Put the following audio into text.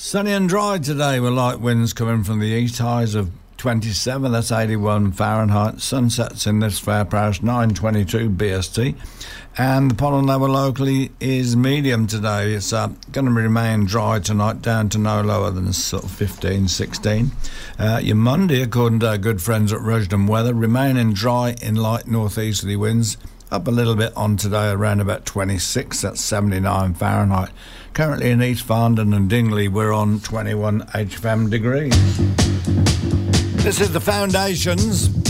Sunny and dry today with light winds coming from the east, highs of 27, that's 81 Fahrenheit. Sunsets in this fair parish 9:22 BST, and the pollen level locally is medium today. It's going to remain dry tonight, down to no lower than sort of 15, 16. Your Monday, according to our good friends at Rushden Weather, remaining dry in light northeasterly winds, up a little bit on today, around about 26, that's 79 Fahrenheit. Currently in East Farndon and Dingley, we're on 21 HFM degrees. This is the Foundations.